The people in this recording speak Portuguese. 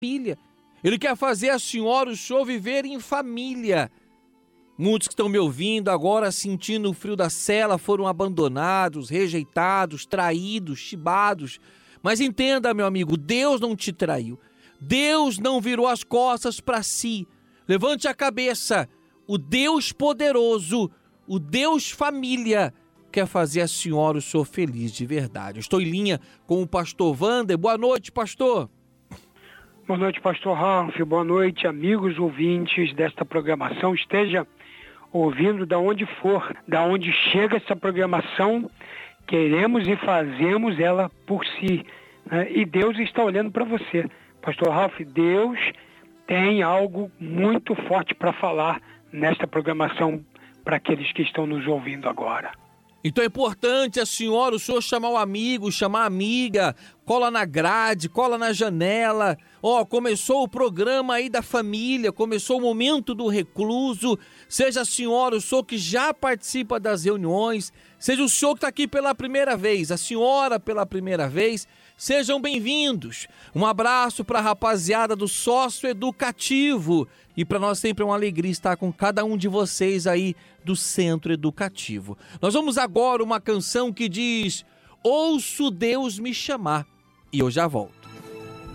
família. Ele quer fazer a senhora, o senhor, viver em família. Muitos que estão me ouvindo agora, sentindo o frio da cela, foram abandonados, rejeitados, traídos, chibados. Mas entenda, meu amigo, Deus não te traiu. Deus não virou as costas para si. Levante a cabeça. O Deus poderoso, o Deus família, quer fazer a senhora, o senhor, feliz de verdade. Eu estou em linha com o pastor Wander. Boa noite, pastor. Boa noite, pastor Ralf. Boa noite, amigos ouvintes desta programação. Esteja ouvindo da onde for, da onde chega essa programação, queremos e fazemos ela por si, né? E Deus está olhando para você. Pastor Ralf, Deus tem algo muito forte para falar nesta programação para aqueles que estão nos ouvindo agora. Então é importante a senhora, o senhor, chamar o amigo, chamar a amiga, cola na grade, cola na janela. Começou o programa aí da família, começou o momento do recluso. Seja a senhora, o senhor que já participa das reuniões, seja o senhor que está aqui pela primeira vez, a senhora pela primeira vez, sejam bem-vindos. Um abraço para a rapaziada do Sócio Educativo. E para nós sempre é uma alegria estar com cada um de vocês aí do Centro Educativo. Nós vamos agora uma canção que diz: Ouço Deus me chamar. E eu já volto.